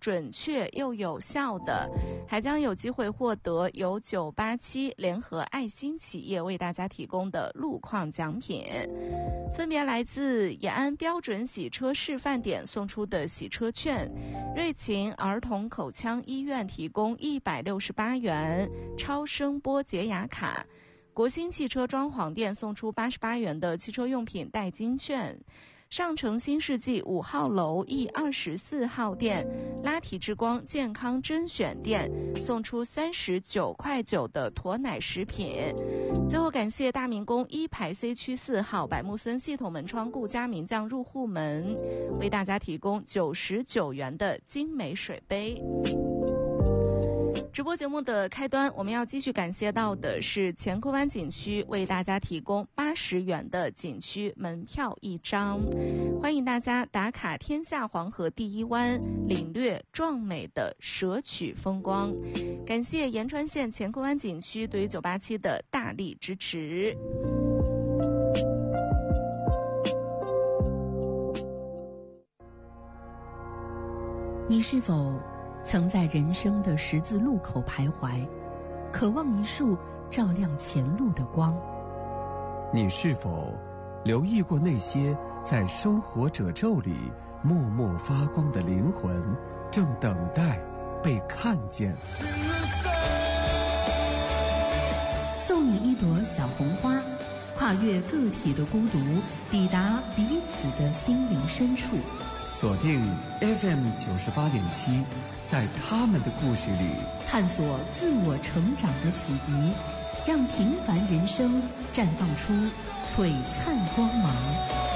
准确又有效的，还将有机会获得由987联合爱心企业为大家提供的路况奖品，分别来自延安标准洗车示范点送出的洗车券，瑞琴儿童口腔医院提供168元超声波洁牙卡，国兴汽车装潢店送出88元的汽车用品代金券，上城新世纪5号楼 E24号店拉提之光健康甄选店送出39.9块的驼奶食品。最后感谢大明宫1排 C 区4号百木森系统门窗顾家名匠入户门为大家提供99元的精美水杯。直播节目的开端，我们要继续感谢到的是乾坤湾景区为大家提供80元的景区门票1张，欢迎大家打卡天下黄河第一湾，领略壮美的蛇曲风光。感谢延川县乾坤湾景区对于987的大力支持。 你是否曾在人生的十字路口徘徊，渴望一束照亮前路的光？ 你是否留意过那些在生活褶皱里默默发光的灵魂，正等待被看见？ 送你一朵小红花，跨越个体的孤独，抵达彼此的心灵深处。 锁定 FM 98.7，在他们的故事里探索自我成长的启迪，让平凡人生绽放出璀璨光芒。